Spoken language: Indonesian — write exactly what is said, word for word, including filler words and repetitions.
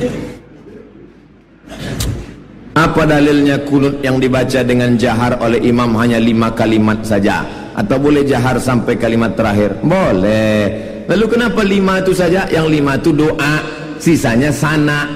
Apa dalilnya kunut yang dibaca dengan jahar oleh imam hanya lima kalimat saja? Atau boleh jahar sampai kalimat terakhir? Boleh. Lalu kenapa lima itu saja? Yang lima itu doa, sisanya sana.